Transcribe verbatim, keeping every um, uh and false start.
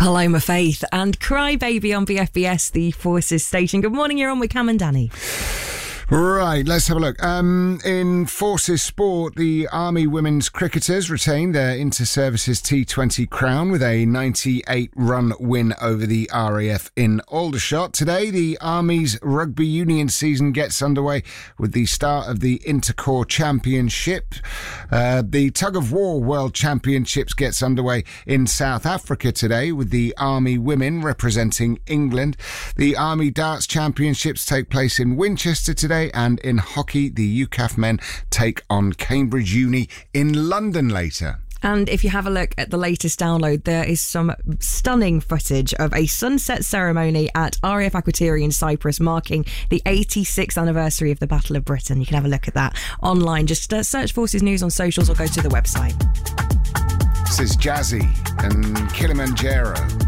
Paloma Faith and Cry Baby on B F B S, the Forces station. Good morning, you're on with Cam and Danny. Right, let's have a look. Um, in Forces Sport, the Army women's cricketers retained their Inter-Services T twenty crown with a ninety-eight run win over the R A F in Aldershot. Today, the Army's rugby union season gets underway with the start of the Intercorps Championship. Uh, the Tug of War World Championships gets underway in South Africa today with the Army women representing England. The Army Darts Championships take place in Winchester today, and in hockey, the U C A F men take on Cambridge Uni in London later. And if you have a look at the latest download, there is some stunning footage of a sunset ceremony at R A F Akrotiri in Cyprus, marking the eighty-sixth anniversary of the Battle of Britain. You can have a look at that online. Just uh, search Forces News on socials or go to the website. This is Jazzy and Kilimanjaro.